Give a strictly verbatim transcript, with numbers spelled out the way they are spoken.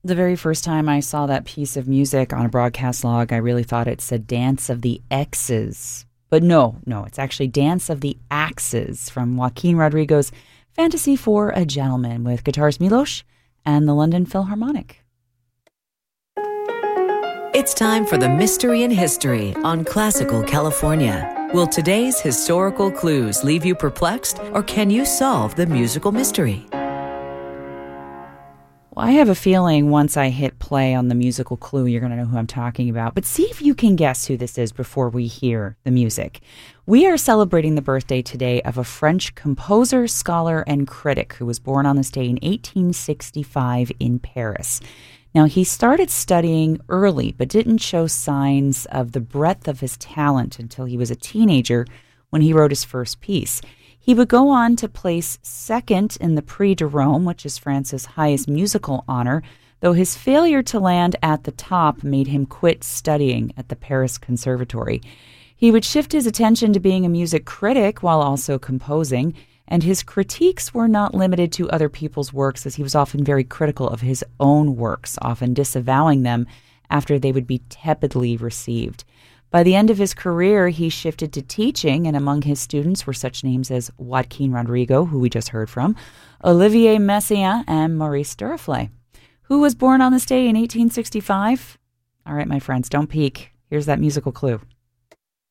The very first time I saw that piece of music on a broadcast log, I really thought it said Dance of the X's. But no, no, it's actually Dance of the Axes from Joaquin Rodrigo's Fantasy for a Gentleman with guitarist Milos and the London Philharmonic. It's time for the Mystery in History on Classical California. Will today's historical clues leave you perplexed, or can you solve the musical mystery? Well, I have a feeling once I hit play on the musical clue, you're going to know who I'm talking about. But see if you can guess who this is before we hear the music. We are celebrating the birthday today of a French composer, scholar, and critic who was born on this day in eighteen sixty-five in Paris. Now, he started studying early, but didn't show signs of the breadth of his talent until he was a teenager when he wrote his first piece. He would go on to place second in the Prix de Rome, which is France's highest musical honor, though his failure to land at the top made him quit studying at the Paris Conservatory. He would shift his attention to being a music critic while also composing, and his critiques were not limited to other people's works, as he was often very critical of his own works, often disavowing them after they would be tepidly received. By the end of his career, he shifted to teaching, and among his students were such names as Joaquin Rodrigo, who we just heard from, Olivier Messiaen, and Maurice Duruflé. Who was born on this day in eighteen sixty-five? All right, my friends, don't peek. Here's that musical clue.